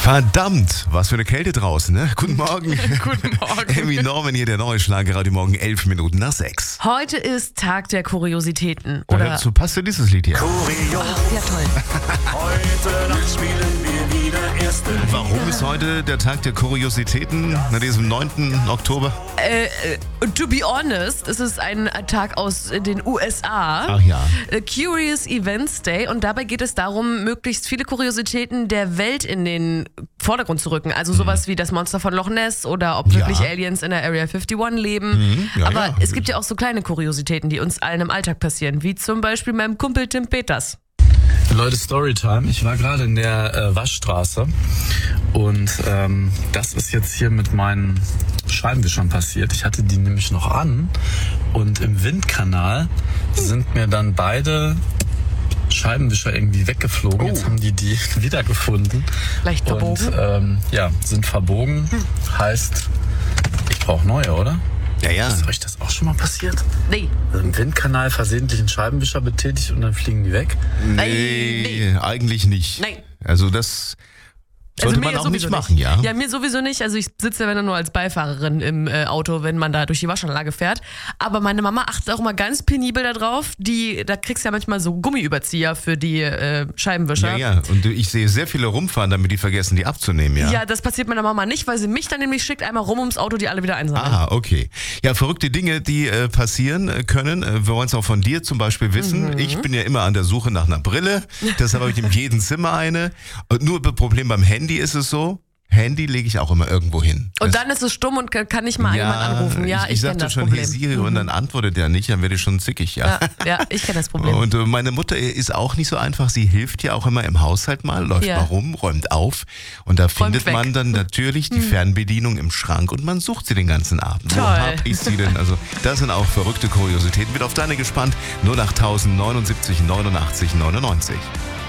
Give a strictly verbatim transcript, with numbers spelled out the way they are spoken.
Verdammt, was für eine Kälte draußen, ne? Guten Morgen. Guten Morgen. Amy Norman hier, der neue Schlager, heute Morgen elf Minuten nach sechs. Heute ist Tag der Kuriositäten. Oder Oder? so passt ja dieses Lied hier. Ach, ja, toll. Heute Nacht spielen wir wieder erste Liga. Warum ist heute der Tag der Kuriositäten, nach diesem neunten Oktober? Äh, äh, to be honest, es ist ein Tag aus den U S A. Ach ja. Äh, Curious Events Day. Und dabei geht es darum, möglichst viele Kuriositäten der Welt in den Vordergrund zu rücken. Also sowas wie das Monster von Loch Ness oder ob Ja. wirklich Aliens in der Area einundfünfzig leben. Mhm. Ja, Aber ja. es gibt ja auch so kleine Kuriositäten, die uns allen im Alltag passieren. Wie zum Beispiel meinem Kumpel Tim Peters. Leute, Storytime. Ich war gerade in der äh, Waschstraße und ähm, das ist jetzt hier mit meinen Scheibenwischern passiert. Ich hatte die nämlich noch an und im Windkanal sind mir dann beide Scheibenwischer irgendwie weggeflogen. Oh. Jetzt haben die die wiedergefunden. Leicht verbogen. Und ähm, ja, sind verbogen. Heißt, ich brauche neue, oder? Ja, ja. Ist euch das auch schon mal passiert? Nee. Also im Windkanal versehentlich einen Scheibenwischer betätigt und dann fliegen die weg? Nee, eigentlich nicht. Nein. Also das sollte mir man auch sowieso nicht machen, ja? Ja, mir sowieso nicht. Also ich sitze ja wenn dann nur als Beifahrerin im äh, Auto, wenn man da durch die Waschanlage fährt. Aber meine Mama achtet auch immer ganz penibel darauf. Die, da kriegst du ja manchmal so Gummiüberzieher für die äh, Scheibenwischer. Ja, ja. Und ich sehe sehr viele rumfahren, damit die vergessen, die abzunehmen, ja? Ja, das passiert meiner Mama nicht, weil sie mich dann nämlich schickt, einmal rum ums Auto, die alle wieder einsammeln. Ah, okay. Ja, verrückte Dinge, die äh, passieren äh, können. Äh, wir wollen es auch von dir zum Beispiel wissen. Mhm. Ich bin ja immer an der Suche nach einer Brille. Deshalb habe ich in jedem Zimmer eine. Und nur das Problem beim Handy ist es so, Handy lege ich auch immer irgendwo hin. Und Das- dann ist es stumm und kann nicht mal jemand anrufen. Ja, ich, ich, ich kenne sagte das schon, Problem. hey Siri, und dann antwortet der nicht, dann werde ich schon zickig, ja. Ja, ja, ich kenne das Problem. Und äh, meine Mutter ist auch nicht so einfach. Sie hilft ja auch immer im Haushalt mal, läuft Ja. mal rum, räumt auf. Und da findet weg. man dann natürlich die Fernbedienung im Schrank und man sucht sie den ganzen Abend. Wo Toll. hab ich sie denn? Also das sind auch verrückte Kuriositäten. Wird auf deine gespannt. null acht neunundsiebzig neunundachtzig neunundneunzig.